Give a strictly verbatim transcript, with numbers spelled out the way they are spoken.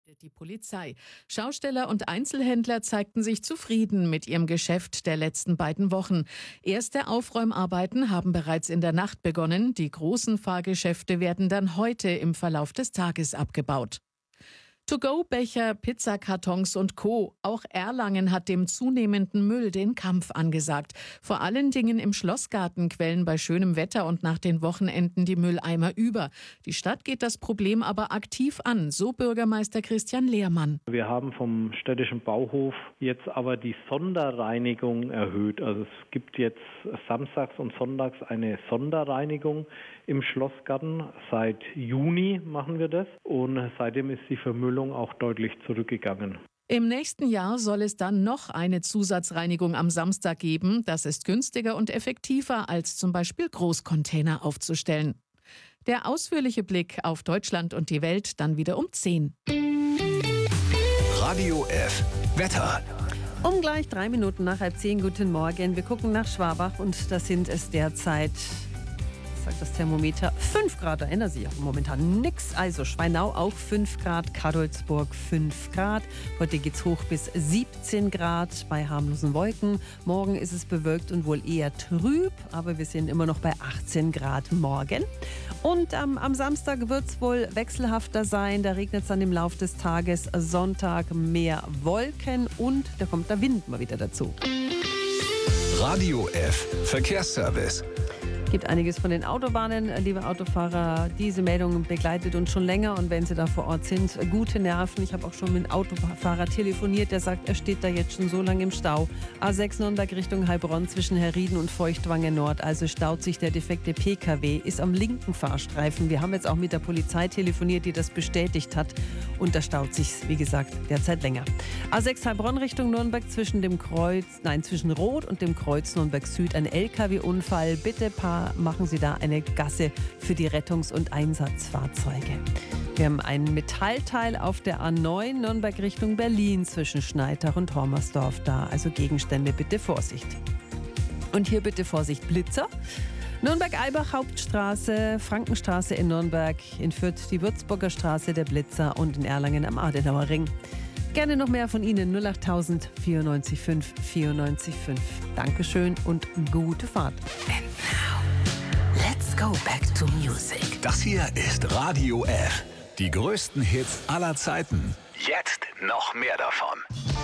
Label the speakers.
Speaker 1: Die Polizei. Schausteller und Einzelhändler zeigten sich zufrieden mit ihrem Geschäft der letzten beiden Wochen. Erste Aufräumarbeiten haben bereits in der Nacht begonnen. Die großen Fahrgeschäfte werden dann heute im Verlauf des Tages abgebaut. To-go-Becher, Pizzakartons und Co. Auch Erlangen hat dem zunehmenden Müll den Kampf angesagt. Vor allen Dingen im Schlossgarten quellen bei schönem Wetter und nach den Wochenenden die Mülleimer über. Die Stadt geht das Problem aber aktiv an, so Bürgermeister Christian Lehrmann.
Speaker 2: Wir haben vom städtischen Bauhof jetzt aber die Sonderreinigung erhöht. Also es gibt jetzt samstags und sonntags eine Sonderreinigung im Schlossgarten. Seit Juni machen wir das und seitdem ist die Vermüllung auch deutlich zurückgegangen.
Speaker 1: Im nächsten Jahr soll es dann noch eine Zusatzreinigung am Samstag geben. Das ist günstiger und effektiver, als zum Beispiel Großcontainer aufzustellen. Der ausführliche Blick auf Deutschland und die Welt dann wieder um zehn.
Speaker 3: Radio F. Wetter.
Speaker 4: Um gleich drei Minuten nach halb zehn, guten Morgen. Wir gucken nach Schwabach und da sind es derzeit, sagt das Thermometer, fünf Grad. Da ändert sich auch momentan nichts. Also Schweinau auch fünf Grad, Kadolsburg fünf Grad. Heute geht's hoch bis siebzehn Grad bei harmlosen Wolken. Morgen ist es bewölkt und wohl eher trüb, aber wir sind immer noch bei achtzehn Grad morgen. Und ähm, am Samstag wird es wohl wechselhafter sein. Da regnet es dann im Laufe des Tages. Sonntag mehr Wolken und da kommt der Wind mal wieder dazu.
Speaker 3: Radio F. Verkehrsservice.
Speaker 4: Gibt einiges von den Autobahnen, liebe Autofahrer. Diese Meldung begleitet uns schon länger und wenn Sie da vor Ort sind, gute Nerven. Ich habe auch schon mit einem Autofahrer telefoniert, der sagt, er steht da jetzt schon so lange im Stau. A sechs Nürnberg Richtung Heilbronn zwischen Herrieden und Feuchtwangen Nord. Also staut sich der defekte P K W, ist am linken Fahrstreifen. Wir haben jetzt auch mit der Polizei telefoniert, die das bestätigt hat. Und da staut sich, wie gesagt, derzeit länger. A sechs Heilbronn Richtung Nürnberg zwischen dem Kreuz, nein, zwischen Rot und dem Kreuz Nürnberg Süd ein L K W-Unfall. Bitte paar machen Sie da eine Gasse für die Rettungs- und Einsatzfahrzeuge. Wir haben ein Metallteil auf der A neun Nürnberg Richtung Berlin zwischen Schneitach und Hormersdorf da. Also Gegenstände, bitte Vorsicht. Und hier bitte Vorsicht, Blitzer. Nürnberg-Eibach Hauptstraße, Frankenstraße in Nürnberg, in Fürth die Würzburger Straße, der Blitzer und in Erlangen am Adenauer Ring. Gerne noch mehr von Ihnen, null acht null null vierundneunzig fünf vierundneunzig fünf. Dankeschön und gute Fahrt.
Speaker 5: And now, let's go back to music.
Speaker 3: Das hier ist Radio F. Die größten Hits aller Zeiten. Jetzt noch mehr davon.